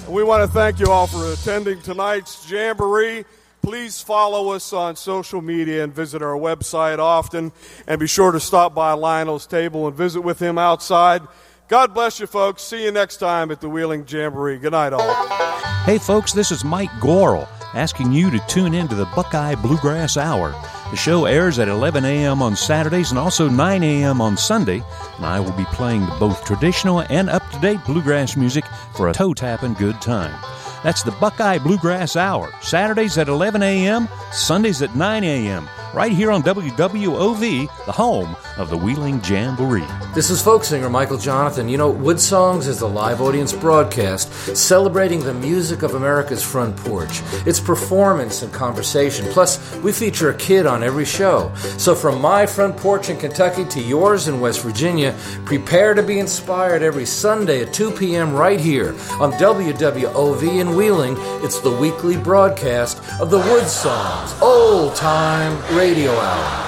We want to thank you all for attending tonight's Jamboree. Please follow us on social media and visit our website often. And be sure to stop by Lionel's table and visit with him outside. God bless you, folks. See you next time at the Wheeling Jamboree. Good night, all. Hey, folks, this is Mike Gorel asking you to tune in to the Buckeye Bluegrass Hour. The show airs at 11 a.m. on Saturdays and also 9 a.m. on Sunday, and I will be playing both traditional and up-to-date bluegrass music for a toe-tapping good time. That's the Buckeye Bluegrass Hour, Saturdays at 11 a.m., Sundays at 9 a.m., right here on WWOV, the home of the Wheeling Jamboree. This is folk singer Michael Jonathan. You know, Wood Songs is the live audience broadcast celebrating the music of America's front porch. It's performance and conversation. Plus, we feature a kid on every show. So from my front porch in Kentucky to yours in West Virginia, prepare to be inspired every Sunday at 2 p.m. right here on WWOV in Wheeling. It's the weekly broadcast of the Wood Songs Old Time Radio Hour.